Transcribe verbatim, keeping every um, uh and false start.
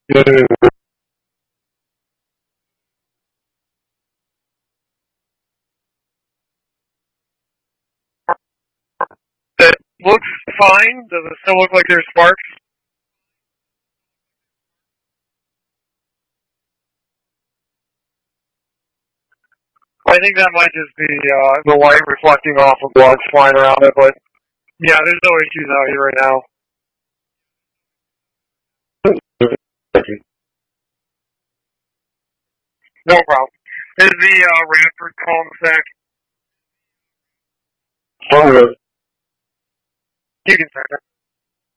It looks fine. Does it still look like there's sparks? I think that might just be uh, the light reflecting off of bugs flying around it, but yeah, there's no issues out here right now. No problem. Is the uh, Radford cul-de-sac? Oh, you can say that.